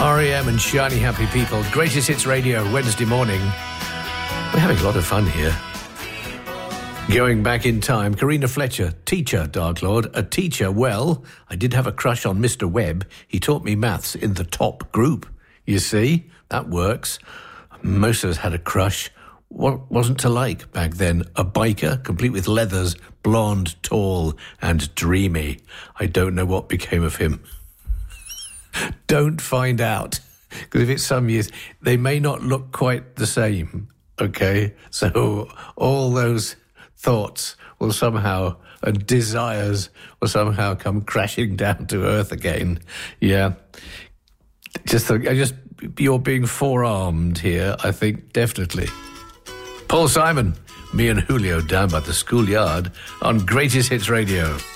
R.E.M. and Shiny Happy People. Greatest Hits Radio, Wednesday morning. We're having a lot of fun here. Going back in time, Karina Fletcher, teacher, Dark Lord. A teacher, well, I did have a crush on Mr. Webb. He taught me maths in the top group. You see, that works. Most of us had a crush. What wasn't to like back then? A biker, complete with leathers, blonde, tall, and dreamy. I don't know what became of him. Don't find out. Because if it's some years, they may not look quite the same, okay? So all those thoughts will somehow, and desires will somehow come crashing down to earth again. Yeah. You're being forearmed here, I think, definitely. Paul Simon, me and Julio down by the schoolyard on Greatest Hits Radio.